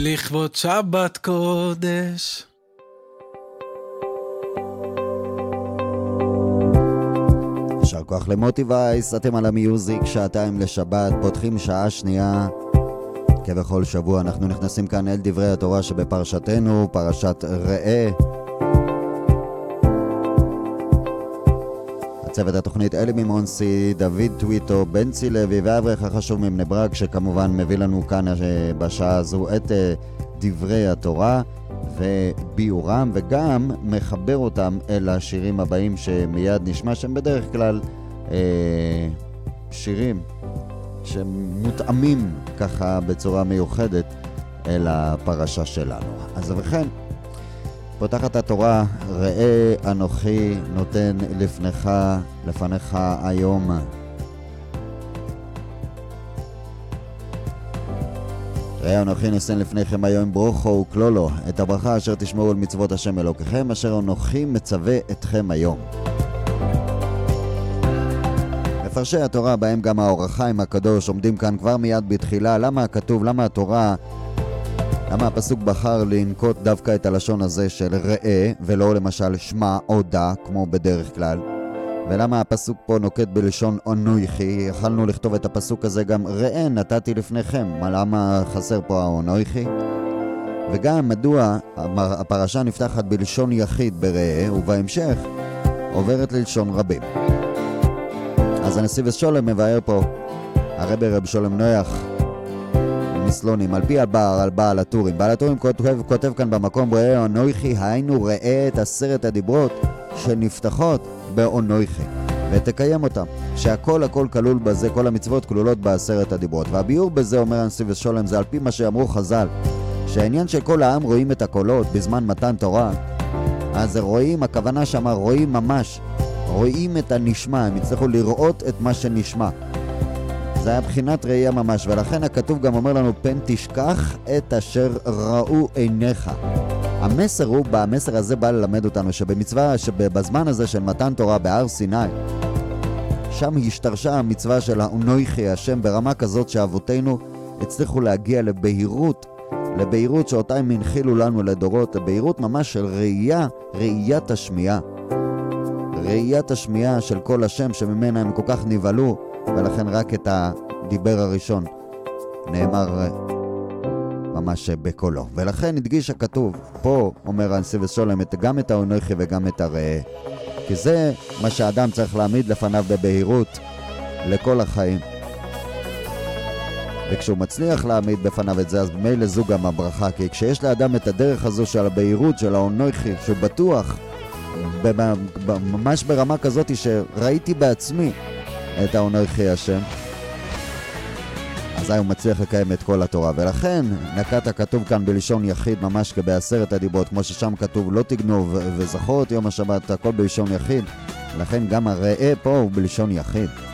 לכבוד שבת קודש. יישר כוח למוטי וייס, אתם על המיוזיק, שעתיים לשבת, פותחים שעה שנייה. כבכל שבוע אנחנו נכנסים כאן אל דברי התורה שבפרשתנו, פרשת ראה. צוות התוכנית אלי מימונסי, דוד טוויטו, בנצי לוי ואברך החשוב מבני ברק, שכמובן מביא לנו כאן בשעה הזו את דברי התורה וביורם, וגם מחבר אותם אל השירים הבאים שמיד נשמע, שהם בדרך כלל שירים שמותאמים ככה בצורה מיוחדת אל הפרשה שלנו. אז ובכן, פותחת התורה, ראה אנוכי נותן לפניך היום. ראה אנוכי נותן לפניכם היום ברוכו וכלולו, את הברכה אשר תשמעו על מצוות השם אלוקיכם, אשר אנוכי מצווה אתכם היום. מפרשי התורה, בהם גם האור החיים הקדוש, עומדים כאן כבר מיד בתחילה. למה הכתוב, למה התורה, למה הפסוק בחר לנקוט דווקא את הלשון הזה של ראה, ולא למשל שמע או דע, כמו בדרך כלל? ולמה הפסוק פה נוקט בלשון אנוכי? יכלנו לכתוב את הפסוק הזה גם ראה נתתי לפניכם. למה חסר פה האנוכי? וגם מדוע הפרשה נפתחת בלשון יחיד בראה, ובהמשך עוברת ללשון רבים? אז הנשיא ושולם מבאר פה, הרבי רב שולם נויח מסלונים, על פי על בעל הטורים. בעל הטורים כותב כאן במקום, ראה אנוכי, היינו ראה את 10 הדיברות שנפתחות באנוכי, ותקיים אותם, שהכל כלול בזה, כל המצוות כלולות ב10 הדיברות. והביור בזה, אומר הנשיא ושולם, זה על פי מה שאמרו חז"ל, שהעניין של כל העם רואים את הקולות בזמן מתן תורה. אז רואים, הכוונה שמה רואים ממש, רואים את הנשמע, הם יצטרכו לראות את מה שנשמע. זה היה בחינת ראייה ממש, ולכן הכתוב גם אומר לנו, פן תשכח את אשר ראו עיניך. המסר הזה בא ללמד אותנו שבמצווה, שבזמן הזה של מתן תורה בהר סיני, שם השתרשה המצווה של אנוכי השם ברמה כזאת שאבותינו הצליחו להגיע לבהירות שאותה הם הנחילו לנו לדורות, לבהירות ממש של ראיית השמיעה. ראיית השמיעה של כל השם שממנה הם כל כך נבהלו, ולכן רק את הדיבר הראשון נאמר ממש בקולו. ולכן הדגיש הכתוב, פה אומר הנשיא ושולם, גם את האנוכי וגם את הראה. כי זה מה שהאדם צריך להעמיד לפניו בבהירות לכל החיים. וכשהוא מצליח להעמיד בפניו את זה, אז במילא זו גם הברכה. כי כשיש לאדם את הדרך הזו של הבהירות של האנוכי, שהוא בטוח ממש ברמה כזאת שראיתי בעצמי את האנוכי השם, אז הוא מצליח לקיים את כל התורה. ולכן נקט הכתוב כאן בלשון יחיד, ממש כב10 הדיברות, כמו ששם כתוב לא תגנוב וזכור את יום השבת, הכל בלשון יחיד. לכן גם הראה פה הוא בלשון יחיד.